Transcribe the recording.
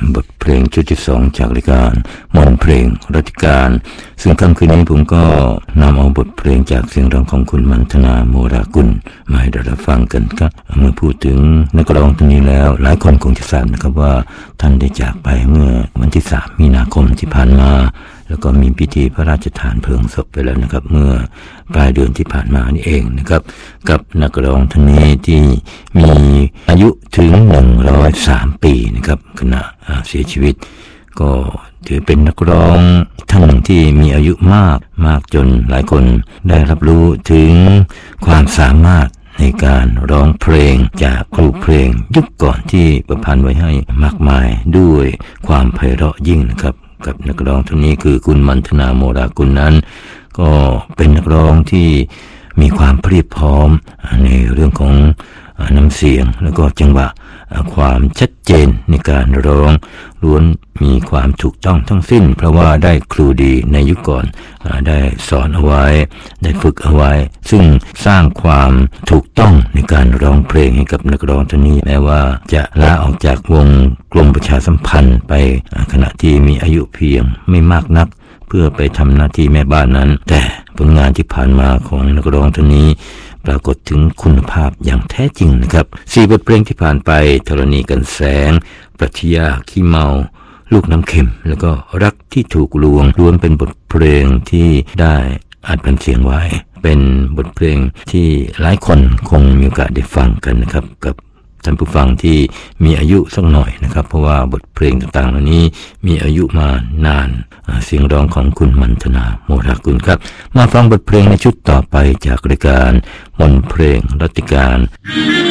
บทเพลงชุดที่2จากรายการมนต์เพลงรัติการซึ่งค่ำคืนนี้ผมก็นำเอาบทเพลงจากเสียงร้องของคุณมันธนาโมรากุลมาให้เราฟังกันครับเมื่อพูดถึงนักร้องท่านนี้แล้วหลายคนคงจะทราบนะครับว่าท่านได้จากไปเมื่อวันที่3 มีนาคมที่ผ่านมาแล้วก็มีพิธีพระราชทานเพลิงศพไปแล้วนะครับเมื่อปลายเดือนที่ผ่านมานี่เองนะครับกับนักร้องท่านนี้ที่มีอายุถึง103 ปีนะครับขณะเสียชีวิตก็ถือเป็นนักร้องท่านหนึ่งที่มีอายุมากจนหลายคนได้รับรู้ถึงความสามารถในการร้องเพลงจากครูเพลงยุคก่อนที่ประพันธ์ไว้ให้มากมายด้วยความไพเราะยิ่งนะครับกับนักร้องท่านนี้คือคุณมันธนาโมรากุลนั้นก็เป็นนักร้องที่มีความเพียบพร้อมในเรื่องของน้ำเสียงแล้วก็จังหวะความชัดเจนในการร้องล้วนมีความถูกต้องทั้งสิ้นเพราะว่าได้ครูดีในยุคก่อนได้สอนเอาไว้ได้ฝึกเอาไว้ซึ่งสร้างความถูกต้องในการร้องเพลงให้กับนักร้องท่านนี้แม้ว่าจะลาออกจากวงกรมประชาสัมพันธ์ไปขณะที่มีอายุเพียงไม่มากนักเพื่อไปทำหน้าที่แม่บ้านนั้นแต่ผลงานที่ผ่านมาของนักร้องท่านนี้ปรากฏถึงคุณภาพอย่างแท้จริงนะครับ4 บทเพลงที่ผ่านไปธรณีกันแสงปรัชญาขี้เมาลูกน้ำเค็มแล้วก็รักที่ถูกลวงล้วนเป็นบทเพลงที่ได้อัดบันเสียงไว้เป็นบทเพลงที่หลายคนคงมีโอกาสได้ฟังกันนะครับกับท่านผู้ฟังที่มีอายุสักหน่อยนะครับเพราะว่าบทเพลงต่างๆเหล่านี้มีอายุมานานเสียงร้องของคุณมันธนาโมรากุลครับมาฟังบทเพลงในชุดต่อไปจากรายการมนต์เพลงรัติการ